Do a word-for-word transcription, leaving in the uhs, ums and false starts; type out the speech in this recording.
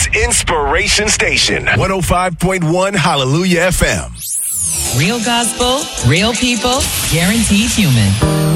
Houston's inspiration station. one oh five point one Hallelujah F M. Real gospel, real people, guaranteed human.